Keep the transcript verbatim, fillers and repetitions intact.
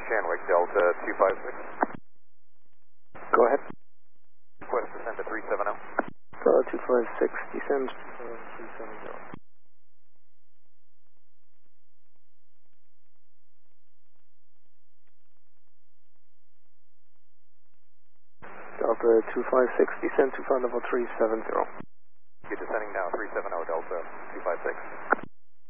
Shanwick, Delta two five six. Go ahead. Request descend to three seven zero. Uh, two five six, descend uh, three seven zero. Delta two five six, descend to flight level three seven zero. You're descending now, three seven zero, Delta two five six.